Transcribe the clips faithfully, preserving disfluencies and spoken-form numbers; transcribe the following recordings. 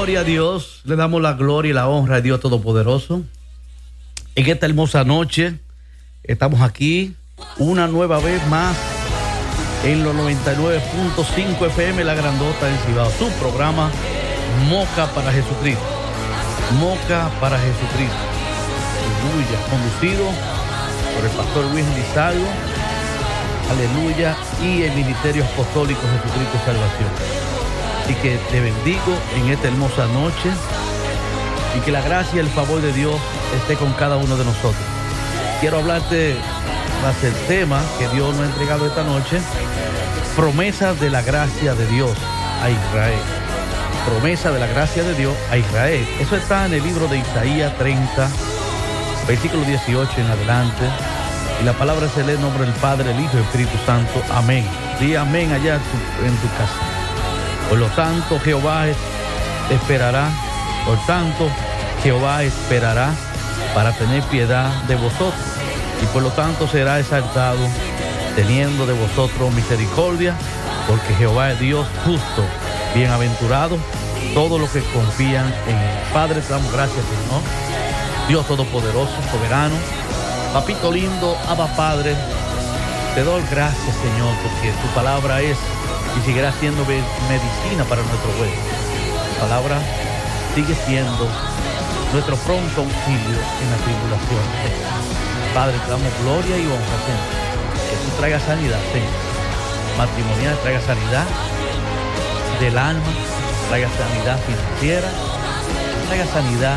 Gloria a Dios, le damos la gloria y la honra a Dios Todopoderoso. En esta hermosa noche estamos aquí una nueva vez más en los noventa y nueve punto cinco F M La Grandota en Cibao, su programa Moca para Jesucristo. Moca para Jesucristo. Aleluya, conducido por el pastor Luis Lizardo. Aleluya, y el Ministerio Apostólico Jesucristo Salvación. Así que te bendigo en esta hermosa noche y que la gracia y el favor de Dios esté con cada uno de nosotros. Quiero hablarte del tema que Dios nos ha entregado esta noche: promesas de la gracia de Dios a Israel. Promesa de la gracia de Dios a Israel. Eso está en el libro de Isaías treinta, versículo dieciocho en adelante. Y la palabra se lee en nombre del Padre, el Hijo y el Espíritu Santo. Amén. Di amén allá en tu, en tu casa. Por lo tanto, Jehová esperará. Por tanto, Jehová esperará para tener piedad de vosotros. Y por lo tanto será exaltado, teniendo de vosotros misericordia, porque Jehová es Dios justo, bienaventurado todos los que confían en él. Padre, te damos gracias, Señor. Dios Todopoderoso, soberano, Papito lindo, Abba Padre, te doy gracias, Señor, porque tu palabra es y seguirá siendo medicina para nuestro cuerpo. Tu palabra sigue siendo nuestro pronto auxilio en la tribulación. Padre, te damos gloria y honra, Señor. Que tú traigas sanidad, Señor. Matrimonial, traiga sanidad del alma, traiga sanidad financiera, traiga sanidad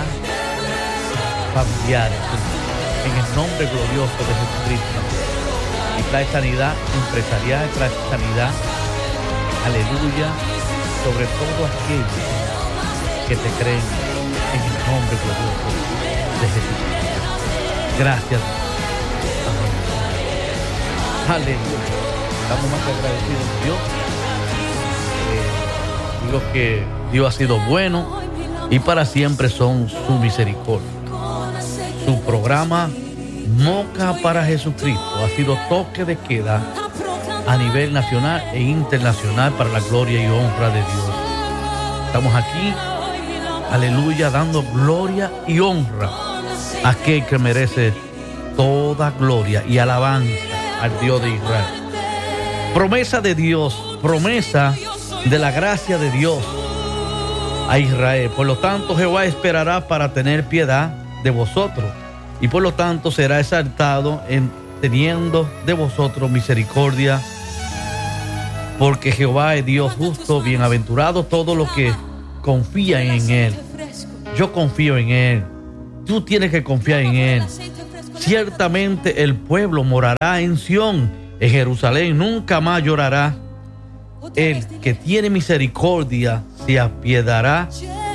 familiar, Señor. En el nombre glorioso de Jesucristo. Y trae sanidad empresarial, trae sanidad, aleluya, sobre todo aquellos que te creen en el nombre glorioso de Jesucristo. Gracias. Amén. Aleluya. Estamos más que agradecidos a Dios. Eh, digo que Dios ha sido bueno y para siempre son su misericordia. Su programa Moca para Jesucristo ha sido toque de queda a nivel nacional e internacional para la gloria y honra de Dios. Estamos aquí, aleluya, dando gloria y honra a aquel que merece toda gloria y alabanza al Dios de Israel. Promesa de Dios, promesa de la gracia de Dios a Israel. Por lo tanto, Jehová esperará para tener piedad de vosotros, y por lo tanto será exaltado en teniendo de vosotros misericordia, porque Jehová es Dios justo, bienaventurado todos los que confían en él. Yo confío en él, tú tienes que confiar en él. Ciertamente el pueblo morará en Sión, en Jerusalén nunca más llorará. El que tiene misericordia se apiadará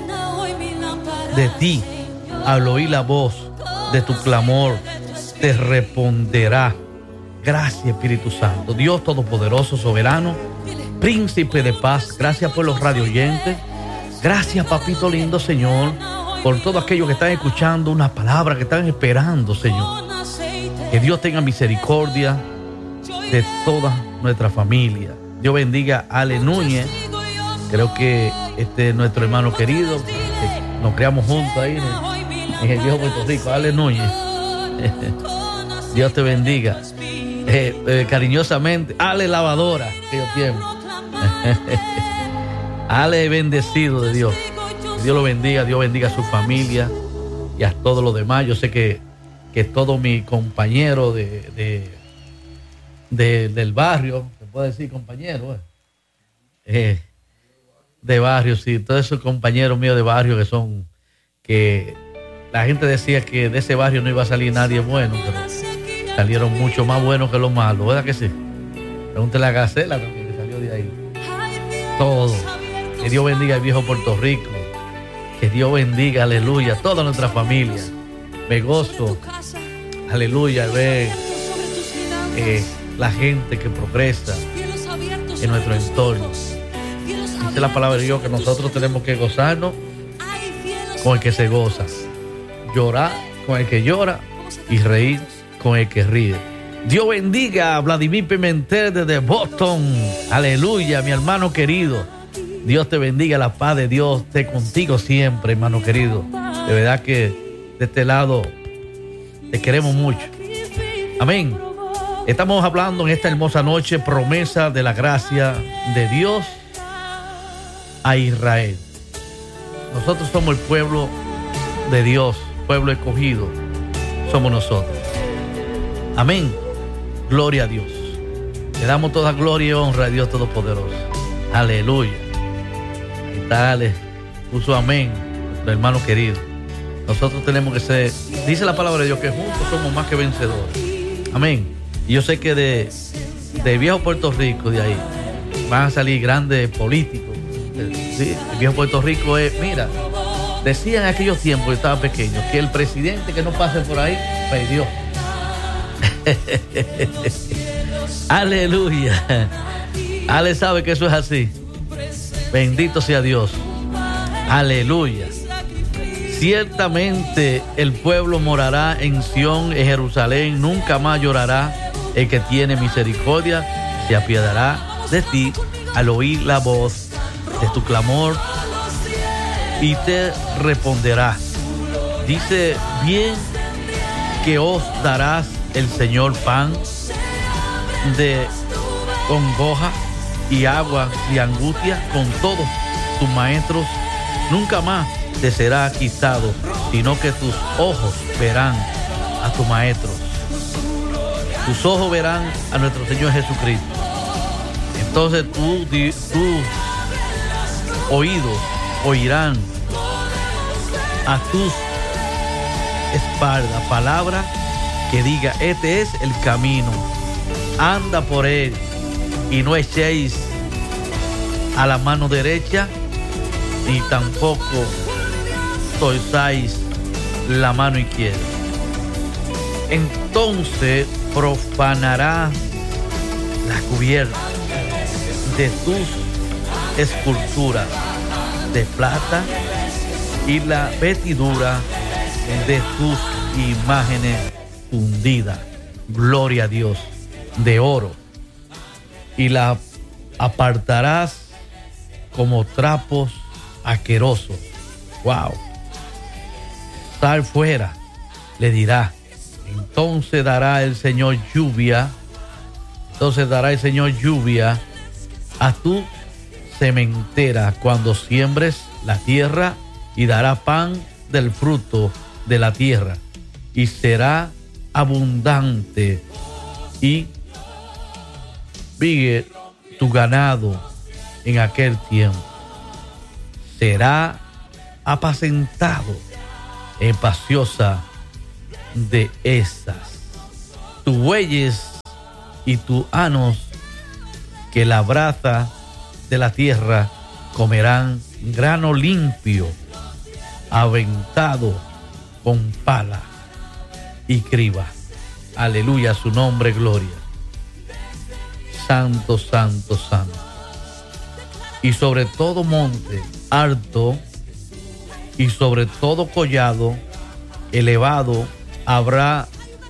de ti. Al oír la voz de tu clamor, te responderá. Gracias, Espíritu Santo, Dios Todopoderoso, soberano, Príncipe de paz. Gracias por los radio oyentes. Gracias, Papito lindo, Señor, por todos aquellos que están escuchando una palabra, que están esperando, Señor. Que Dios tenga misericordia de toda nuestra familia. Dios bendiga a Ale Núñez. Creo que este es nuestro hermano querido. Nos criamos juntos ahí en el, en el viejo Puerto Rico. Ale Núñez. Dios te bendiga. Eh, eh, cariñosamente, Ale Lavadora, que yo tiempo. Ale bendecido de Dios. Que Dios lo bendiga, Dios bendiga a su familia y a todos los demás. Yo sé que, que todos mis compañeros de, de, de, del barrio, se puede decir compañeros, eh, eh, de barrio, sí, todos esos compañeros míos de barrio que son, que la gente decía que de ese barrio no iba a salir nadie bueno, pero salieron mucho más buenos que los malos, ¿verdad que sí? Pregúntale a Gacela también, que salió de ahí. Todo. Que Dios bendiga al viejo Puerto Rico. Que Dios bendiga, aleluya, a toda nuestra familia. Me gozo, aleluya, ver eh, la gente que progresa en nuestro entorno. Dice la palabra de Dios que nosotros tenemos que gozarnos con el que se goza, llorar con el que llora y reír con el que ríe. Dios bendiga a Vladimir Pimentel desde Boston. Aleluya, mi hermano querido. Dios te bendiga, la paz de Dios esté contigo siempre, hermano querido. De verdad que de este lado te queremos mucho. Amén. Estamos hablando en esta hermosa noche, promesa de la gracia de Dios a Israel. Nosotros somos el pueblo de Dios, pueblo escogido, somos nosotros. Amén. Gloria a Dios. Le damos toda gloria y honra a Dios Todopoderoso. Aleluya. Y tal, puso amén, nuestro hermano querido. Nosotros tenemos que ser, dice la palabra de Dios, que juntos somos más que vencedores. Amén. Y yo sé que de, de viejo Puerto Rico, de ahí, van a salir grandes políticos. Sí, el viejo Puerto Rico es, mira, decían en aquellos tiempos, yo estaba pequeño, que el presidente que no pase por ahí, perdió. Aleluya. Ale sabe que eso es así. Bendito sea Dios. Aleluya. Ciertamente el pueblo morará en Sión, en Jerusalén, nunca más llorará. El que tiene misericordia se apiadará de ti al oír la voz de tu clamor y te responderá. Dice, bien que os darás el Señor pan de congoja y agua y angustia con todos tus maestros. Nunca más te será quitado, sino que tus ojos verán a tus maestros. Tus ojos verán a nuestro Señor Jesucristo. Entonces tú, tus oídos oirán a tus espaldas palabra que diga, este es el camino, anda por él y no echéis a la mano derecha ni tampoco torzáis la mano izquierda. Entonces profanarás la cubierta de tus esculturas de plata y la vestidura de tus imágenes fundidas, gloria a Dios, de oro, y la apartarás como trapos asquerosos. Wow. Sal fuera, le dirá. Entonces dará el Señor lluvia, entonces dará el Señor lluvia a tu sementera cuando siembres la tierra, y dará pan del fruto de la tierra, y será abundante, y vive tu ganado en aquel tiempo. Será apacentado en paciosa de esas. Tus bueyes y tus anos que la braza de la tierra comerán grano limpio, aventado con pala y criba. Aleluya, su nombre, gloria. Santo, santo, santo. Y sobre todo monte alto y sobre todo collado elevado habrá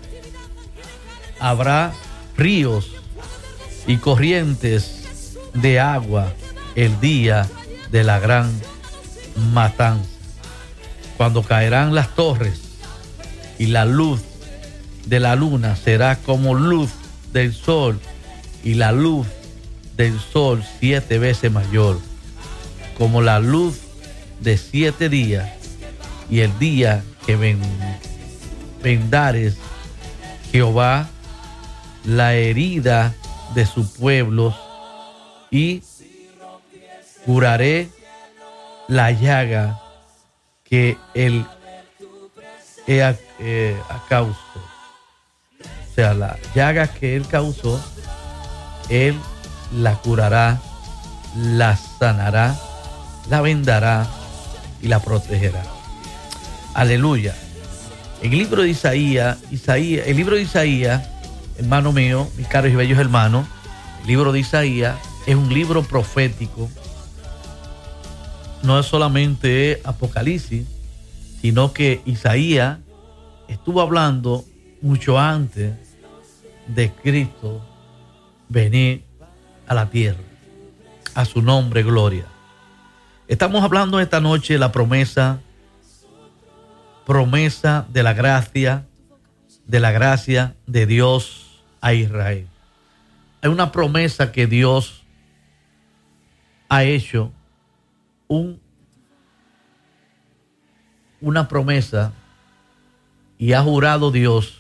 habrá ríos y corrientes de agua el día de la gran matanza, cuando caerán las torres y la luz de la luna será como luz del sol, y la luz del sol siete veces mayor, como la luz de siete días, y el día que ven, vendares Jehová la herida de sus pueblos, y curaré la llaga que él eh, eh, causó. O sea, la llaga que él causó, él la curará, la sanará, la vendará y la protegerá. Aleluya. En el libro de Isaías, Isaías, el libro de Isaías, hermano mío, mis caros y bellos hermanos, el libro de Isaías es un libro profético. No es solamente Apocalipsis, sino que Isaías estuvo hablando mucho antes de Cristo venir a la tierra. A su nombre, gloria. Estamos hablando esta noche de la promesa, promesa de la gracia, de la gracia de Dios a Israel. Hay una promesa que Dios ha hecho, un, una promesa, y ha jurado Dios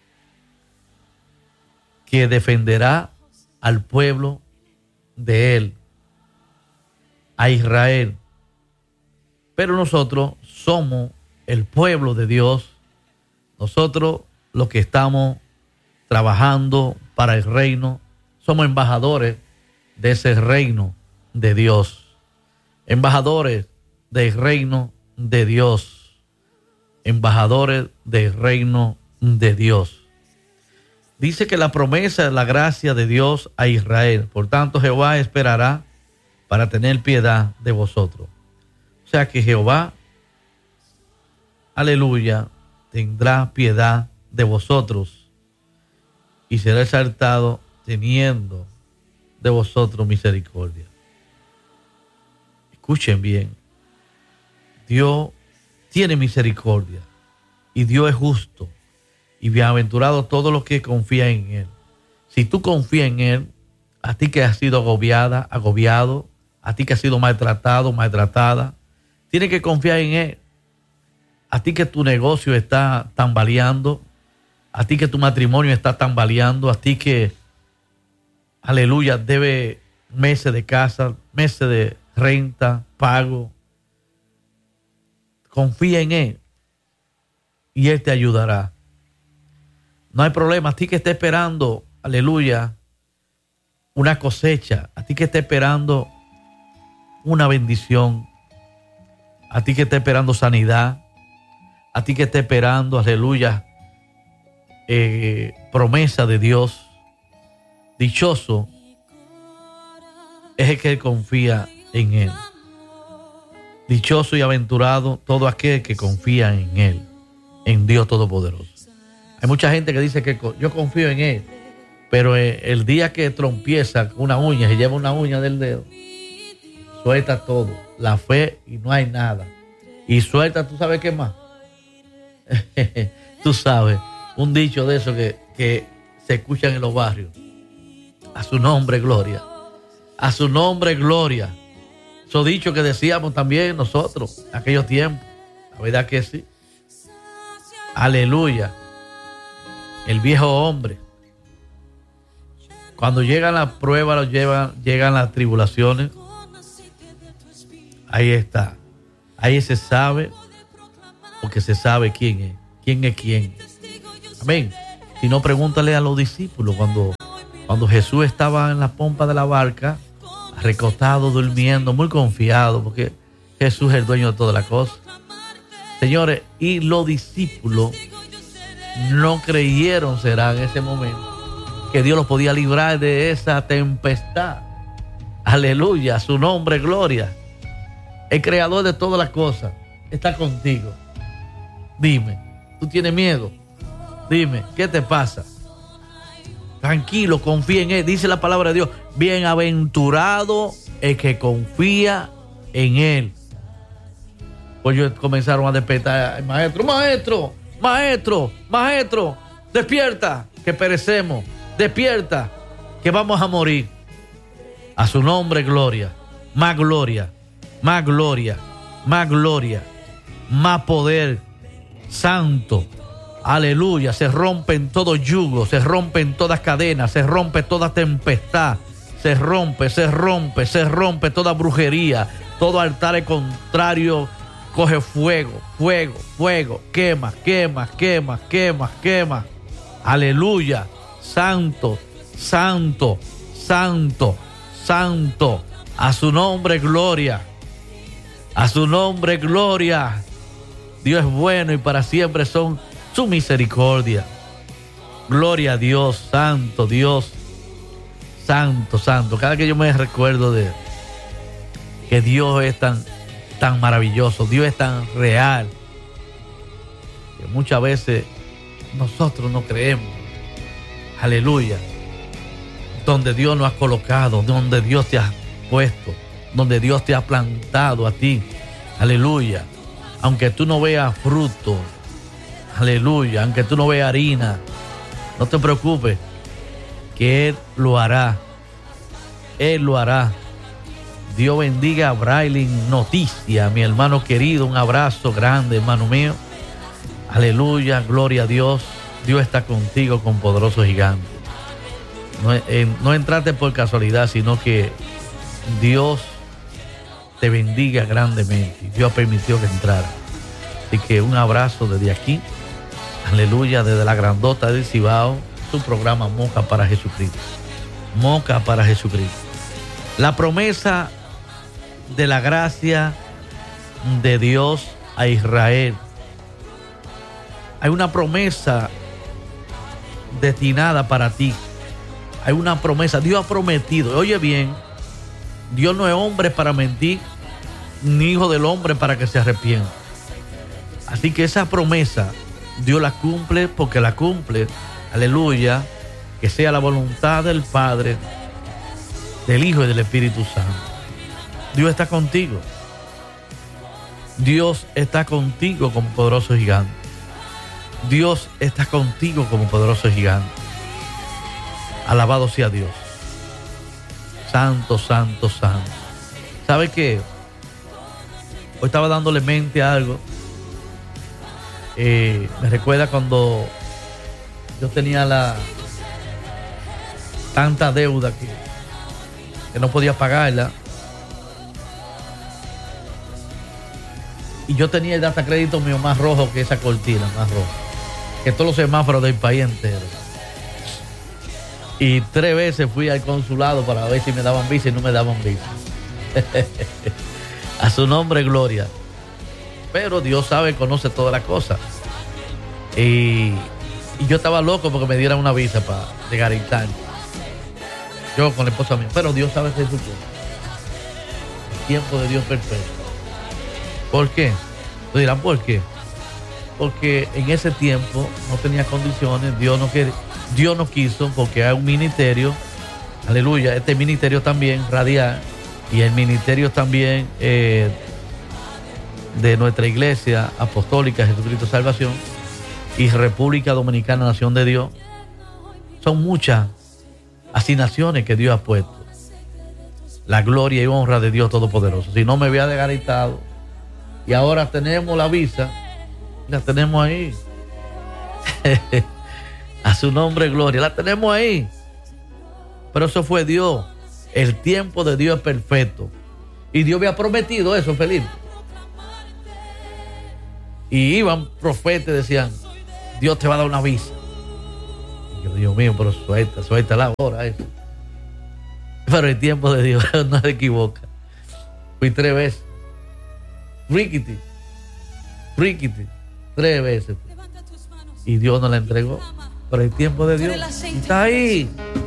que defenderá al pueblo de él, a Israel. Pero nosotros somos el pueblo de Dios, nosotros los que estamos trabajando para el reino, somos embajadores de ese reino de Dios, embajadores del reino de Dios, embajadores del reino de Dios. Dice que la promesa es la gracia de Dios a Israel. Por tanto, Jehová esperará para tener piedad de vosotros. O sea que Jehová, aleluya, tendrá piedad de vosotros y será exaltado teniendo de vosotros misericordia. Escuchen bien. Dios tiene misericordia y Dios es justo. Y bienaventurado todos los que confían en Él. Si tú confías en Él, a ti que has sido agobiada, agobiado, a ti que has sido maltratado, maltratada, tienes que confiar en Él. A ti que tu negocio está tambaleando, a ti que tu matrimonio está tambaleando, a ti que, aleluya, debe meses de casa, meses de renta, pago. Confía en Él y Él te ayudará. No hay problema. A ti que está esperando, aleluya, una cosecha, a ti que está esperando una bendición, a ti que está esperando sanidad, a ti que está esperando, aleluya, eh, promesa de Dios, dichoso es el que confía en Él. Dichoso y aventurado todo aquel que confía en Él, en Dios Todopoderoso. Hay mucha gente que dice que yo confío en Él, pero el día que trompieza con una uña, se lleva una uña del dedo, suelta todo, la fe y no hay nada. Y suelta, ¿tú sabes qué más? Tú sabes, un dicho de eso que, que se escuchan en los barrios. A su nombre, gloria. A su nombre, gloria. Eso dicho que decíamos también nosotros en aquellos tiempos. La verdad que sí. Aleluya. El viejo hombre. Cuando llegan las pruebas, llevan, llegan las tribulaciones. Ahí está. Ahí se sabe, porque se sabe quién es. Quién es quién. Amén. Si no, pregúntale a los discípulos cuando, cuando Jesús estaba en la pompa de la barca, recostado, durmiendo, muy confiado, porque Jesús es el dueño de todas las cosas. Señores, y los discípulos no creyeron, será en ese momento, que Dios los podía librar de esa tempestad. Aleluya, su nombre, gloria. El creador de todas las cosas está contigo. Dime, ¿tú tienes miedo? Dime, ¿qué te pasa? Tranquilo, confía en Él. Dice la palabra de Dios, bienaventurado el que confía en Él. Pues ellos comenzaron a despertar, maestro, maestro, maestro, maestro, despierta, que perecemos, despierta, que vamos a morir. A su nombre, gloria, más gloria, más gloria, más gloria, más poder, santo. Aleluya, se rompen todos yugos, se rompen todas cadenas, se rompe toda tempestad, se rompe, se rompe, se rompe toda brujería, todo altar contrario. Coge fuego, fuego, fuego, quema, quema, quema, quema, quema. Aleluya, santo, santo, santo, santo. A su nombre, gloria. A su nombre, gloria. Dios es bueno y para siempre son su misericordia. Gloria a Dios, santo Dios, santo, santo. Cada que yo me recuerdo de que Dios es tan tan maravilloso, Dios es tan real, que muchas veces nosotros no creemos. Aleluya. Donde Dios nos ha colocado, donde Dios te ha puesto. donde Dios te ha plantado a ti. Aleluya. Aunque tú no veas fruto, aleluya, aunque tú no veas harina, no te preocupes, que Él lo hará. Él lo hará. Dios bendiga a Braylin Noticia, mi hermano querido. Un abrazo grande, hermano mío. Aleluya, gloria a Dios. Dios está contigo con poderoso gigante. No, eh, no entraste por casualidad, sino que Dios te bendiga grandemente. Dios permitió que entrara. Así que un abrazo desde aquí. Aleluya, desde la grandota del Cibao. Su programa Moca para Jesucristo. Moca para Jesucristo. La promesa de la gracia de Dios a Israel. Hay una promesa destinada para ti. Hay una promesa. Dios ha prometido. Oye bien, Dios no es hombre para mentir, ni hijo del hombre para que se arrepienta. Así que esa promesa Dios la cumple porque la cumple. Aleluya. Que sea la voluntad del Padre, del Hijo y del Espíritu Santo. Dios está contigo. Dios está contigo como poderoso gigante. Dios está contigo como poderoso gigante. Alabado sea Dios. Santo, santo, santo. ¿Sabe qué? Hoy estaba dándole mente a algo. Eh, me recuerda cuando yo tenía la tanta deuda que, que no podía pagarla. Y yo tenía el data crédito mío más rojo que esa cortina, más rojo que todos los semáforos del país entero. Y tres veces fui al consulado para ver si me daban visa y no me daban visa. A su nombre, gloria. Pero Dios sabe, conoce todas las cosas. Y, y yo estaba loco porque me dieran una visa para llegar a Italia. Yo con la esposa mía. Pero Dios sabe que es su cosa. El tiempo de Dios perfecto. ¿Por qué? Tú dirán, ¿por qué? Porque en ese tiempo no tenía condiciones. Dios no quiere, Dios no quiso, porque hay un ministerio. Aleluya. Este ministerio también radial. Y el ministerio también eh, de nuestra iglesia apostólica Jesucristo Salvación y República Dominicana Nación de Dios. Son muchas asignaciones que Dios ha puesto. La gloria y honra de Dios Todopoderoso. Si no me había desgaritado. Y ahora tenemos la visa. La tenemos ahí. A su nombre, gloria. La tenemos ahí. Pero eso fue Dios. El tiempo de Dios es perfecto. Y Dios había prometido eso, Felipe. Y iban profetas y decían, Dios te va a dar una visa. Y yo, Dios mío, pero suelta, suelta la hora eso. Pero el tiempo de Dios no se equivoca. Fui tres veces. Riquiti. Riquiti. Tres veces. Y Dios nos la entregó. Pero el tiempo de Dios está ahí.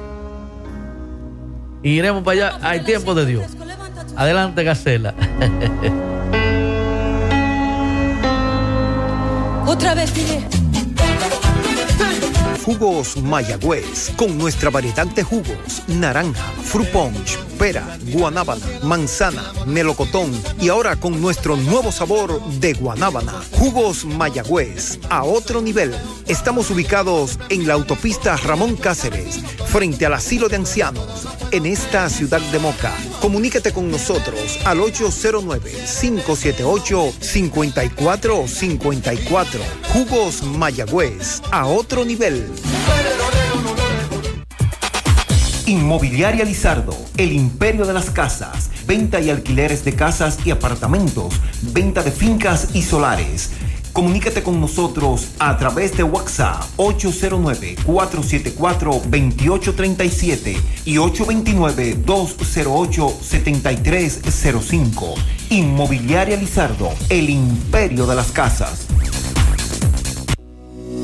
Y iremos para allá. Hay tiempo de Dios. Adelante, Gacela. Otra vez, dile. Jugos Mayagüez, con nuestra variedad de jugos: naranja, fruit punch, pera, guanábana, manzana, melocotón y ahora con nuestro nuevo sabor de guanábana. Jugos Mayagüez, a otro nivel. Estamos ubicados en la autopista Ramón Cáceres, frente al asilo de ancianos, en esta ciudad de Moca. Comunícate con nosotros al ocho cero nueve, cinco siete ocho, cinco cuatro cinco cuatro. Jugos Mayagüez, a otro nivel. Inmobiliaria Lizardo, el imperio de las casas. Venta y alquileres de casas y apartamentos. Venta de fincas y solares. Comunícate con nosotros a través de WhatsApp ocho cero nueve, cuatro siete cuatro, dos ocho tres siete y ocho dos nueve, dos cero ocho, siete tres cero cinco. Inmobiliaria Lizardo, el imperio de las casas.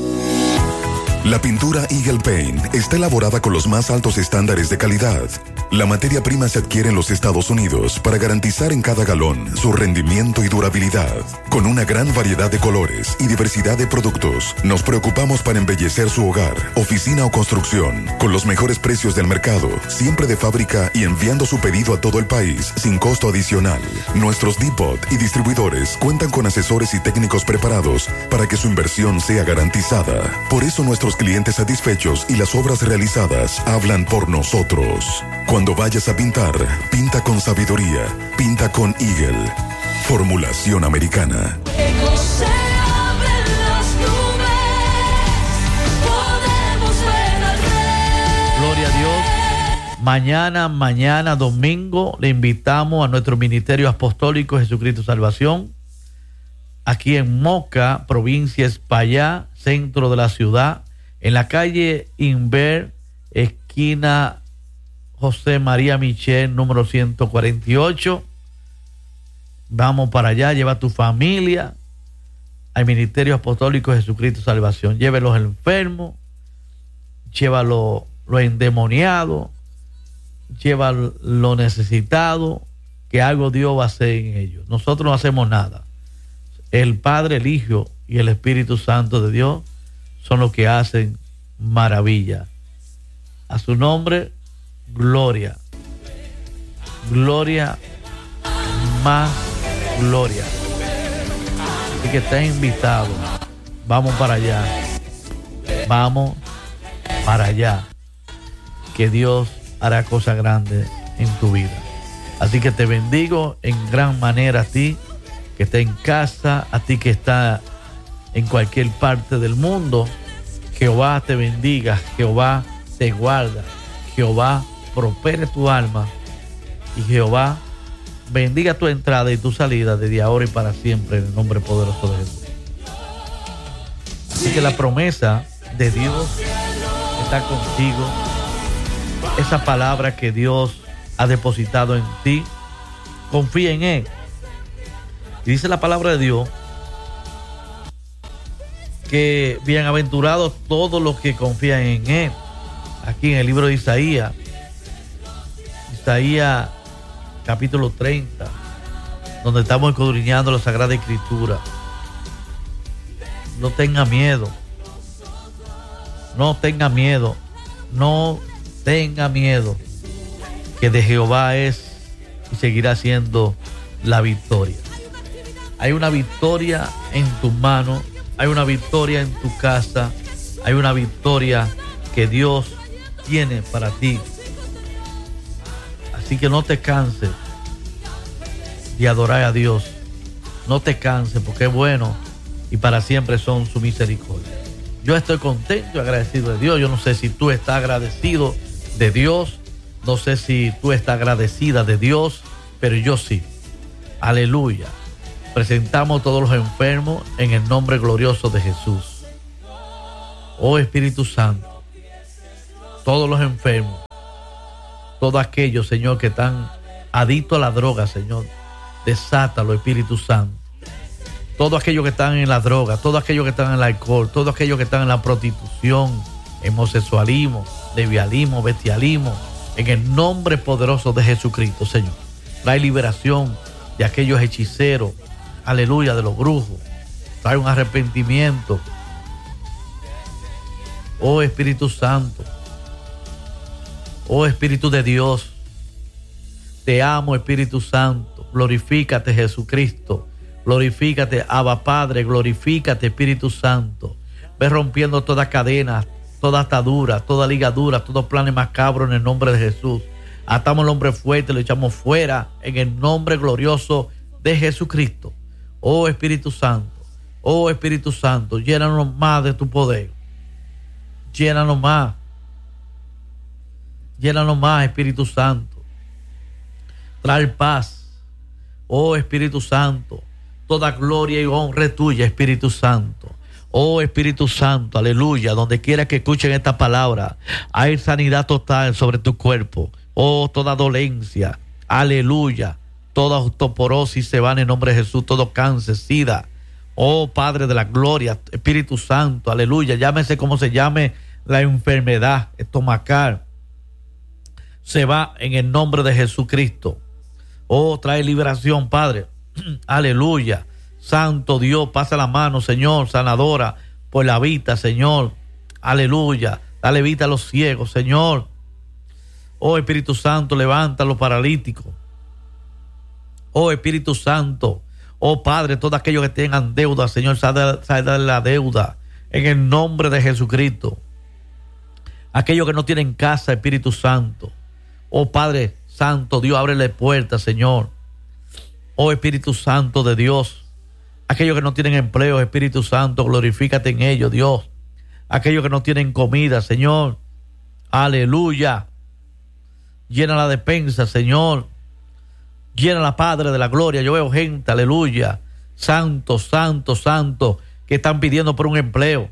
La pintura Eagle Paint está elaborada con los más altos estándares de calidad, La materia prima se adquiere en los Estados Unidos para garantizar en cada galón su rendimiento y durabilidad. Con una gran variedad de colores y diversidad de productos, nos preocupamos para embellecer su hogar, oficina o construcción, con los mejores precios del mercado, siempre de fábrica y enviando su pedido a todo el país sin costo adicional. Nuestros depot y distribuidores cuentan con asesores y técnicos preparados para que su inversión sea garantizada. Por eso nuestros clientes satisfechos y las obras realizadas hablan por nosotros. Cuando vayas a pintar, pinta con sabiduría, pinta con Eagle. Formulación americana. Gloria a Dios. Mañana, mañana domingo, le invitamos a nuestro Ministerio Apostólico Jesucristo Salvación, aquí en Moca, provincia Espaillá, centro de la ciudad, en la calle Inver, esquina José María Michel, número ciento cuarenta y ocho. Vamos para allá, lleva a tu familia al Ministerio Apostólico Jesucristo Salvación. Lleve los enfermos, lleva los lo endemoniados, lleva lo necesitado, que algo Dios va a hacer en ellos. Nosotros no hacemos nada. El Padre, el Hijo y el Espíritu Santo de Dios son los que hacen maravilla. A su nombre, gloria. Gloria, más gloria. Así que estás invitado. Vamos para allá. Vamos para allá. Que Dios hará cosas grandes en tu vida. Así que te bendigo en gran manera a ti que está en casa, a ti que está en cualquier parte del mundo. Jehová te bendiga, Jehová te guarda, Jehová prospere tu alma y Jehová bendiga tu entrada y tu salida desde ahora y para siempre en el nombre poderoso de Jesús. Así que la promesa de Dios está contigo. Esa palabra que Dios ha depositado en ti, confía en Él. Y dice la palabra de Dios que bienaventurados todos los que confían en Él. Aquí en el libro de Isaías, Isaías capítulo treinta, donde estamos escudriñando la Sagrada Escritura. No tenga miedo. No tenga miedo. No tenga miedo. Que de Jehová es y seguirá siendo la victoria. Hay una victoria en tus manos. Hay una victoria en tu casa. Hay una victoria que Dios tiene para ti. Así que no te canses de adorar a Dios. No te canses, porque es bueno y para siempre son su misericordia. Yo estoy contento y agradecido de Dios. Yo no sé si tú estás agradecido de Dios. No sé si tú estás agradecida de Dios, pero yo sí. Aleluya. Presentamos a todos los enfermos en el nombre glorioso de Jesús. Oh Espíritu Santo, todos los enfermos, todos aquellos, Señor, que están adictos a la droga, Señor, desátalo, Espíritu Santo. Todos aquellos que están en la droga, todos aquellos que están en el alcohol, todos aquellos que están en la prostitución, homosexualismo, lesbianismo, bestialismo, en el nombre poderoso de Jesucristo, Señor. Trae liberación de aquellos hechiceros, aleluya, de los brujos. Trae un arrepentimiento. Oh Espíritu Santo, oh Espíritu de Dios, te amo, Espíritu Santo. Glorifícate, Jesucristo. Glorifícate, Abba Padre. Glorifícate, Espíritu Santo. Ve rompiendo toda cadena, toda atadura, toda ligadura, todos planes macabros en el nombre de Jesús. Atamos al hombre fuerte, lo echamos fuera en el nombre glorioso de Jesucristo. Oh Espíritu Santo, oh Espíritu Santo, llénanos más de tu poder. Llénanos más. Llénanos más, Espíritu Santo. Trae paz. Oh Espíritu Santo, toda gloria y honra es tuya, Espíritu Santo. Oh Espíritu Santo, aleluya, donde quiera que escuchen esta palabra, hay sanidad total sobre tu cuerpo. Oh, toda dolencia, aleluya, toda osteoporosis se va en el nombre de Jesús, todo cáncer, sida. Oh Padre de la gloria, Espíritu Santo, aleluya, llámese como se llame la enfermedad estomacal, se va en el nombre de Jesucristo. Oh, trae liberación, Padre. Aleluya. Santo Dios, pasa la mano, Señor, sanadora, por la vista, Señor. Aleluya. Dale vista a los ciegos, Señor. Oh, Espíritu Santo, levanta a los paralíticos. Oh, Espíritu Santo. Oh, Padre, todos aquellos que tengan deuda, Señor, sal de la deuda en el nombre de Jesucristo. Aquellos que no tienen casa, Espíritu Santo. Oh, Padre Santo, Dios, ábrele puertas, Señor. Oh, Espíritu Santo de Dios. Aquellos que no tienen empleo, Espíritu Santo, glorifícate en ellos, Dios. Aquellos que no tienen comida, Señor. Aleluya. Llena la despensa, Señor. Llena la, Padre de la gloria. Yo veo gente, aleluya. Santo, santo, santo, que están pidiendo por un empleo.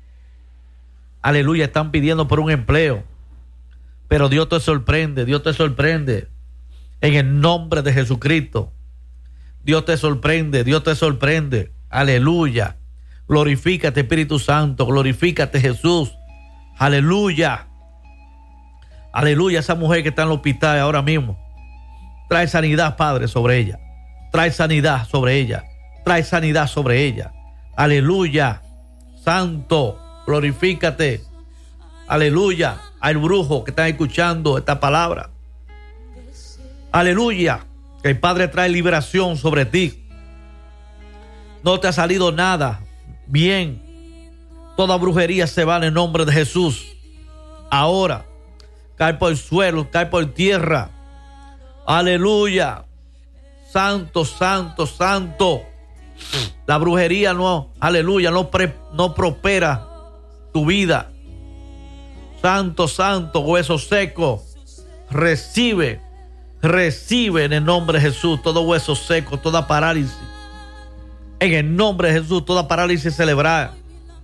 Aleluya, están pidiendo por un empleo. Pero Dios te sorprende, Dios te sorprende. En el nombre de Jesucristo. Dios te sorprende, Dios te sorprende. Aleluya. Glorifícate, Espíritu Santo. Glorifícate, Jesús. Aleluya. Aleluya. Esa mujer que está en el hospital ahora mismo. Trae sanidad, Padre, sobre ella. Trae sanidad sobre ella. Trae sanidad sobre ella. Aleluya. Santo. Glorifícate. Aleluya. Al brujo que está escuchando esta palabra. Aleluya. Que el Padre trae liberación sobre ti. No te ha salido nada bien. Toda brujería se va en el nombre de Jesús. Ahora, cae por el suelo, cae por tierra. Aleluya. Santo, santo, santo. La brujería no, aleluya, no, pre, no prospera tu vida. Santo, santo, hueso seco. Recibe. Recibe en el nombre de Jesús todo hueso seco, toda parálisis. En el nombre de Jesús, toda parálisis cerebral.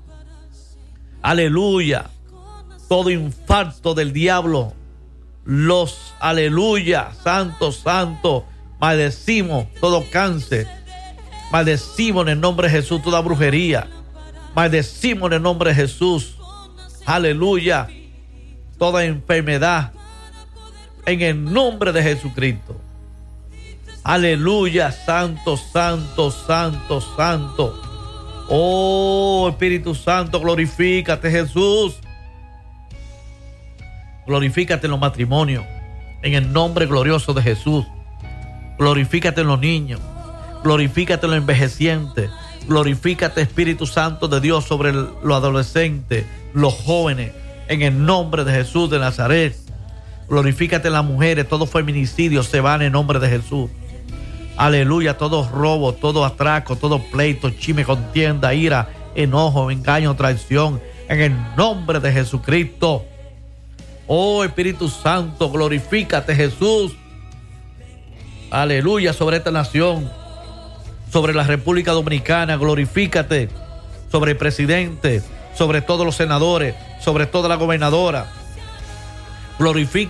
Aleluya. Todo infarto del diablo. Los, aleluya, santo, santo. Maldecimos todo cáncer. Maldecimos en el nombre de Jesús toda brujería. Maldecimos en el nombre de Jesús. Aleluya. Toda enfermedad. En el nombre de Jesucristo. Aleluya, santo, santo, santo, santo. Oh, Espíritu Santo, glorifícate, Jesús. Glorifícate en los matrimonios. En el nombre glorioso de Jesús. Glorifícate en los niños. Glorifícate en los envejecientes. Glorifícate, Espíritu Santo de Dios, sobre los adolescentes, los jóvenes. En el nombre de Jesús de Nazaret. Glorifícate en las mujeres, todo feminicidio se va en el nombre de Jesús. Aleluya, todo robo, todo atraco, todo pleito, chisme, contienda, ira, enojo, engaño, traición, en el nombre de Jesucristo. Oh, Espíritu Santo, glorifícate, Jesús. Aleluya, sobre esta nación, sobre la República Dominicana, glorifícate, sobre el presidente, sobre todos los senadores, sobre toda la gobernadora. Glorifica